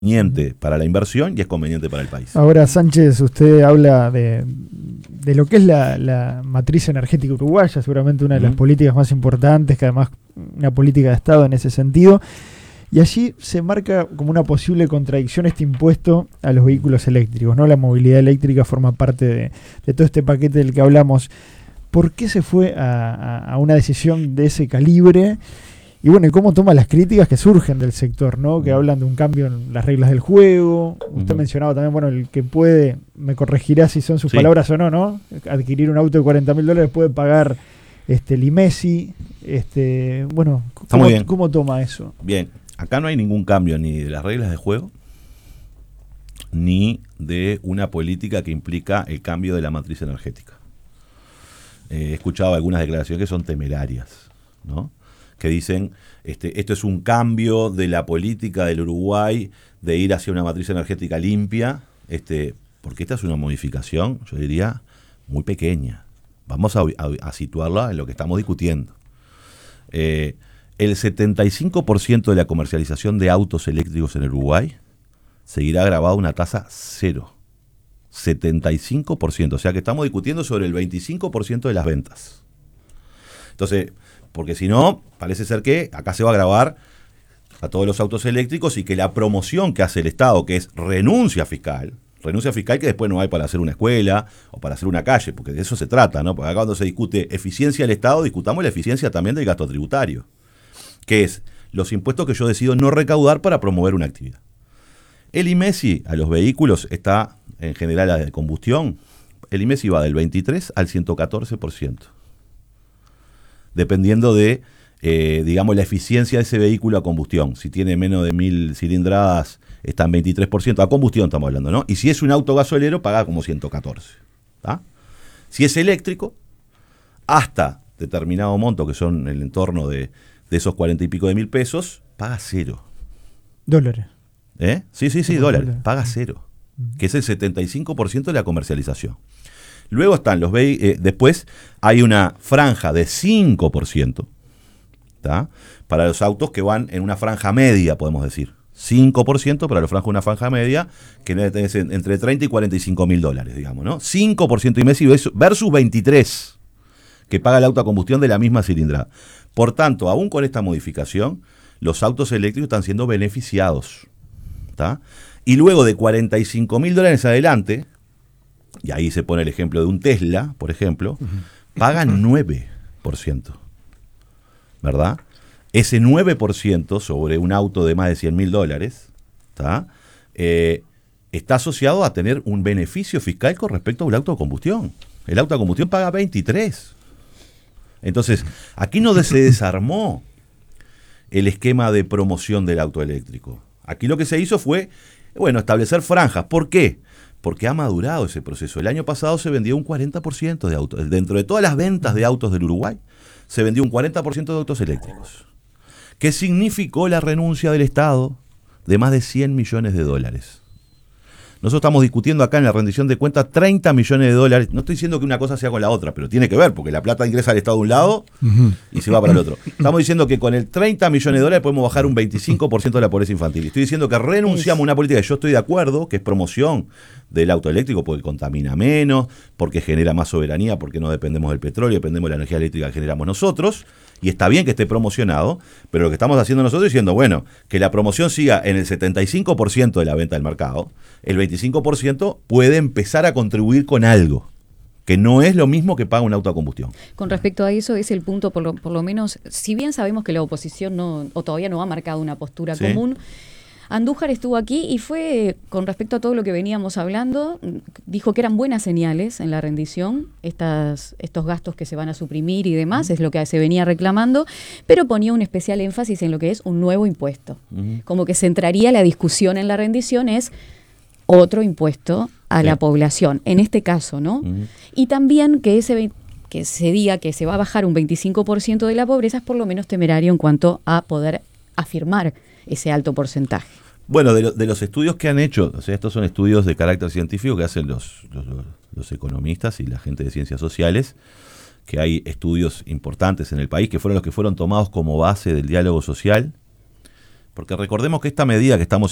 conveniente para la inversión y es conveniente para el país. Ahora, Sánchez, usted habla de lo que es la matriz energética uruguaya, seguramente una de las políticas más importantes, que además una política de Estado en ese sentido, y allí se marca como una posible contradicción este impuesto a los vehículos eléctricos, ¿no? La movilidad eléctrica forma parte de todo este paquete del que hablamos. ¿Por qué se fue a una decisión de ese calibre? Y bueno, ¿y cómo toma las críticas que surgen del sector, ¿no? Que hablan de un cambio en las reglas del juego. Usted mencionaba también, bueno, el que puede, me corregirá si son sus palabras o no, adquirir un auto de $40.000 puede pagar el IMESI. Bueno, ¿cómo toma eso? Bien, acá no hay ningún cambio ni de las reglas de juego, ni de una política que implica el cambio de la matriz energética. He escuchado algunas declaraciones que son temerarias, ¿no? Que dicen, esto es un cambio de la política del Uruguay de ir hacia una matriz energética limpia, porque esta es una modificación, yo diría, muy pequeña. Vamos a situarla en lo que estamos discutiendo. El 75% de la comercialización de autos eléctricos en el Uruguay seguirá grabado una tasa cero. 75%, o sea que estamos discutiendo sobre el 25% de las ventas. Entonces, porque si no, parece ser que acá se va a grabar a todos los autos eléctricos y que la promoción que hace el Estado, que es renuncia fiscal que después no hay para hacer una escuela o para hacer una calle, porque de eso se trata, ¿no? Porque acá cuando se discute eficiencia del Estado, discutamos la eficiencia también del gasto tributario, que es los impuestos que yo decido no recaudar para promover una actividad. El IMESI a los vehículos está, en general, a la de combustión, el IMESI va del 23 al 114%. Dependiendo de, digamos, la eficiencia de ese vehículo a combustión. Si tiene menos de 1000 cilindradas, está en 23%. A combustión estamos hablando, ¿no? Y si es un auto gasolero, paga como 114. ¿Tá? Si es eléctrico, hasta determinado monto, que son en el entorno de esos 40 y pico de mil pesos, paga cero. ¿Dólares? Sí, dólares. Paga cero. Que es el 75% de la comercialización. Luego están los después hay una franja de 5%, ¿tá? Para los autos que van en una franja media, podemos decir. 5% para los una franja media, que es entre 30 y 45 mil dólares, digamos, ¿no? 5% y Messi versus 23%, que paga el auto a combustión de la misma cilindrada. Por tanto, aún con esta modificación, los autos eléctricos están siendo beneficiados, ¿tá? Y luego de 45 mil dólares adelante, y ahí se pone el ejemplo de un Tesla, por ejemplo, pagan 9%, ¿verdad? Ese 9% sobre un auto de más de 100 mil dólares, está asociado a tener un beneficio fiscal con respecto al auto de combustión. El auto de combustión paga 23%. Entonces, aquí no se desarmó el esquema de promoción del auto eléctrico. Aquí lo que se hizo fue, establecer franjas. ¿Por qué? Porque ha madurado ese proceso. El año pasado se vendió un 40% de autos. Dentro de todas las ventas de autos del Uruguay, se vendió un 40% de autos eléctricos. ¿Qué significó la renuncia del Estado de más de 100 millones de dólares? Nosotros estamos discutiendo acá en la rendición de cuentas 30 millones de dólares. No estoy diciendo que una cosa sea con la otra, pero tiene que ver, porque la plata ingresa al Estado de un lado y se va para el otro. Estamos diciendo que con el 30 millones de dólares podemos bajar un 25% de la pobreza infantil. Estoy diciendo que renunciamos a una política que yo estoy de acuerdo, que es promoción del auto eléctrico, porque contamina menos, porque genera más soberanía, porque no dependemos del petróleo, dependemos de la energía eléctrica que generamos nosotros. Y está bien que esté promocionado, pero lo que estamos haciendo nosotros es diciendo, que la promoción siga en el 75% de la venta del mercado, el 25% puede empezar a contribuir con algo, que no es lo mismo que paga un auto a combustión. Con respecto a eso, es el punto, por lo menos, si bien sabemos que la oposición todavía no ha marcado una postura común, Andújar estuvo aquí y fue, con respecto a todo lo que veníamos hablando, dijo que eran buenas señales en la rendición, estos gastos que se van a suprimir y demás, es lo que se venía reclamando, pero ponía un especial énfasis en lo que es un nuevo impuesto. Como que centraría la discusión en la rendición es otro impuesto a la población, en este caso, ¿no? Y también que se diga que se va a bajar un 25% de la pobreza es por lo menos temerario en cuanto a poder afirmar ese alto porcentaje. Bueno, de los estudios que han hecho, o sea, estos son estudios de carácter científico que hacen los economistas y la gente de ciencias sociales, que hay estudios importantes en el país que fueron los que fueron tomados como base del diálogo social, porque recordemos que esta medida que estamos